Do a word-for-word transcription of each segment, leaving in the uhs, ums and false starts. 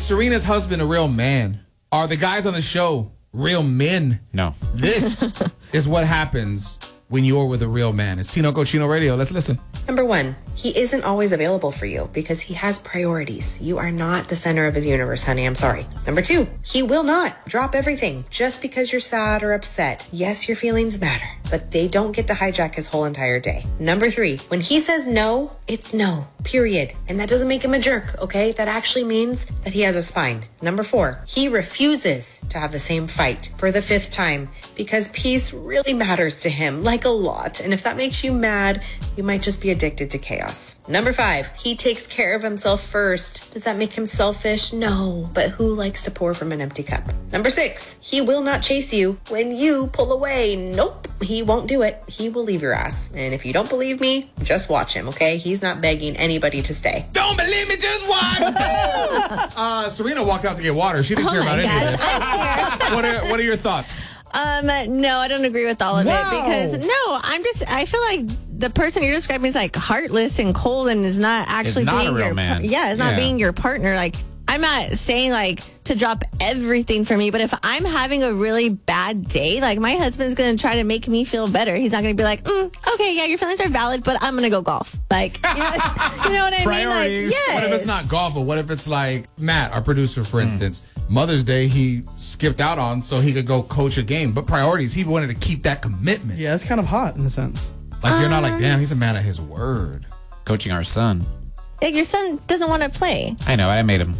Serena's husband a real man? Are the guys on the show real men? No. This is what happens when you're with a real man. It's Tino Cochino Radio. Let's listen. Number one, he isn't always available for you because he has priorities. You are not the center of his universe, honey. I'm sorry. Number two, he will not drop everything just because you're sad or upset. Yes, your feelings matter, but they don't get to hijack his whole entire day. Number three, when he says no, it's no, period. And that doesn't make him a jerk, okay? That actually means that he has a spine. Number four, he refuses to have the same fight for the fifth time because peace really matters to him, like a lot. And if that makes you mad, you might just be addicted to chaos. Number five, he takes care of himself first. Does that make him selfish? No, but who likes to pour from an empty cup? Number six, he will not chase you when you pull away. Nope, he won't do it. He will leave your ass. And if you don't believe me, just watch him, okay? He's not begging anybody to stay. Don't believe me, just watch. uh, Serena walked out to get water. She didn't Oh care about my any of gosh, this. I care. What are, what are your thoughts? Um, no, I don't agree with all of Wow. it because no, I'm just, I feel like the person you're describing is like heartless and cold and is not actually not being a real your, man. yeah, it's not Yeah. being your partner. Like, I'm not saying like to drop everything for me, but if I'm having a really bad day, like my husband's going to try to make me feel better. He's not going to be like, mm, okay, yeah, your feelings are valid, but I'm going to go golf. Like, you know, you know what I Priorities. mean? Like, yes. What if it's not golf, but what if it's like Matt, our producer, for instance, Mother's Day, he skipped out on so he could go coach a game. But priorities, he wanted to keep that commitment. Yeah, it's kind of hot in a sense. Like, you're not like, damn, he's a man of his word. Coaching our son. Like, your son doesn't want to play. I know, I made him.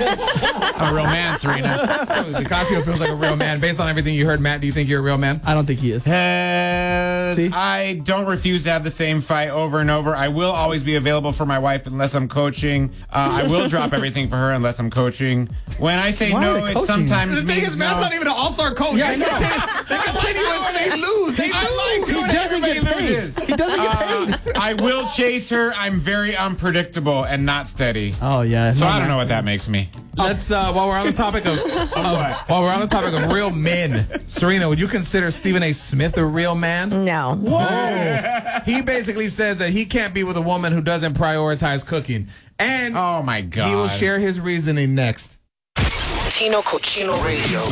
I'm a real man, Serena. Nicasio feels like a real man. Based on everything you heard, Matt, do you think you're a real man? I don't think he is. Uh, See? I don't refuse to have the same fight over and over. I will always be available for my wife unless I'm coaching. Uh, I will drop everything for her unless I'm coaching. When I say Why no, are they it coaching? sometimes The thing means is, no. Matt's not even an all-star coach. Yeah, I they know. continue, they continuously they lose. They I lose. like doing He doesn't everybody get paid. loses. He doesn't get Uh, I will chase her. I'm very unpredictable and not steady. Oh, yeah. So I don't know what that makes me. Let's, uh, while we're on the topic of, of while we're on the topic of real men, Serena, would you consider Stephen A. Smith a real man? No. He basically says that he can't be with a woman who doesn't prioritize cooking. And Oh, my God. he will share his reasoning next. Tino Cochino Radio.